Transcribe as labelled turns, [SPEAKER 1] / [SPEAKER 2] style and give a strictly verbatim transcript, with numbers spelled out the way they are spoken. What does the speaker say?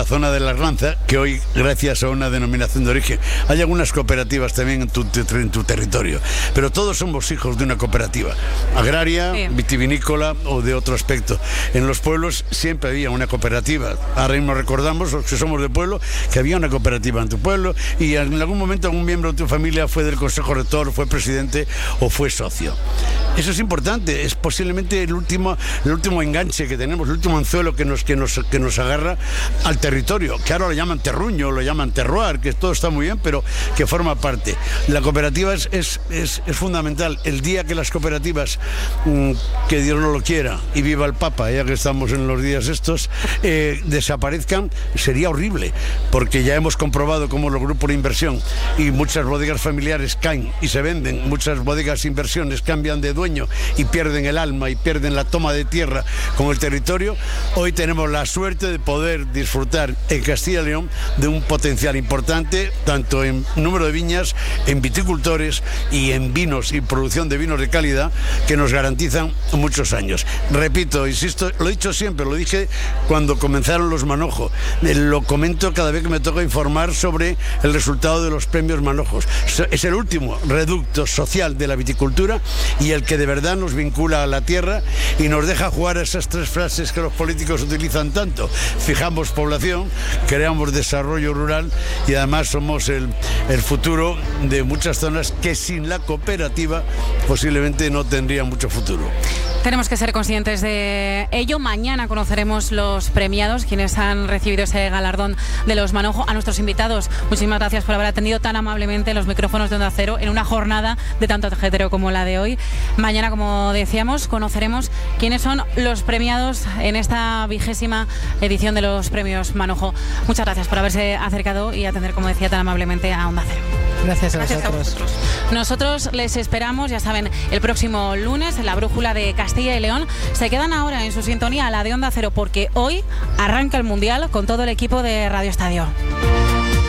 [SPEAKER 1] la zona de la Arlanza, que hoy, gracias a una denominación de origen, hay algunas cooperativas también en tu, en tu territorio, pero todos somos hijos de una cooperativa, agraria, sí, vitivinícola o de otro aspecto. En los pueblos siempre había una cooperativa. Ahora mismo recordamos, los que somos de pueblo, que había una cooperativa en tu pueblo y en algún momento algún miembro de tu familia fue del consejo rector, fue presidente o fue socio. Eso es importante, es posiblemente el último, el último enganche que tenemos, el último anzuelo que nos, que nos, que nos agarra al territorio, que ahora lo llaman terruño, lo llaman terroir, que todo está muy bien, pero que forma parte. La cooperativa es, es, es, es fundamental. El día que las cooperativas, mmm, que Dios no lo quiera, y viva el Papa, ya que estamos en los días estos, eh, desaparezcan, sería horrible, porque ya hemos comprobado cómo los grupos de inversión y muchas bodegas familiares caen y se venden, muchas bodegas de inversiones cambian de dueño y pierden el alma y pierden la toma de tierra con el territorio. Hoy tenemos la suerte de poder disfrutar en Castilla y León de un potencial importante, tanto en número de viñas, en viticultores y en vinos y producción de vinos de calidad que nos garantizan muchos años. Repito, insisto, lo he dicho siempre, lo dije cuando comenzaron los Manojo, lo comento cada vez que me toca informar sobre el resultado de los premios Manojos. Es el último reducto social de la viticultura y el que de verdad nos vincula a la tierra y nos deja jugar a esas tres frases que los políticos utilizan tanto: fijamos población, creamos desarrollo rural y además somos el, el futuro de muchas zonas que sin la cooperativa posiblemente no tendrían mucho futuro.
[SPEAKER 2] Tenemos que ser conscientes de ello. Mañana conoceremos los premiados, quienes han recibido ese galardón de los Manojo. A nuestros invitados, muchísimas gracias por haber atendido tan amablemente los micrófonos de Onda Cero en una jornada de tanto ajetreo como la de hoy. Mañana, como decíamos, conoceremos quiénes son los premiados en esta vigésima edición de los premios Manojo. Muchas gracias por haberse acercado y atender, como decía, tan amablemente a Onda Cero.
[SPEAKER 3] Gracias a
[SPEAKER 2] Gracias
[SPEAKER 3] vosotros.
[SPEAKER 2] a vosotros. Nosotros les esperamos, ya saben, el próximo lunes en la Brújula de Castilla y León. Se quedan ahora en su sintonía, la de Onda Cero, porque hoy arranca el Mundial con todo el equipo de Radio Estadio.